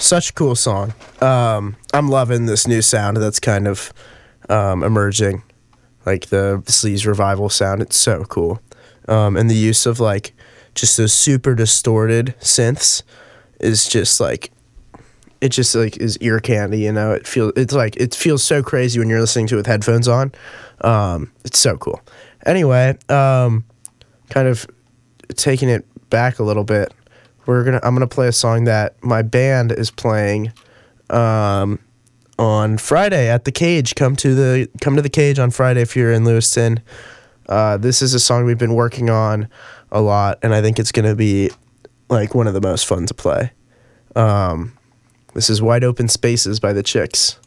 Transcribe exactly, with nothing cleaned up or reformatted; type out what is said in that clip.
such a cool song. Um, I'm loving this new sound that's kind of um, emerging, like the Sleaze Revival sound. It's so cool. Um, and the use of like just those super distorted synths is just like, it just like is ear candy, you know. It feels it's like it feels so crazy when you're listening to it with headphones on. Um, it's so cool. Anyway, um, kind of taking it back a little bit, we're gonna I'm gonna play a song that my band is playing um, on Friday at the Cage. Come to the come to the Cage on Friday if you're in Lewiston. Uh, this is a song we've been working on a lot, and I think it's gonna be like one of the most fun to play. Um, This is Wide Open Spaces by the Chicks.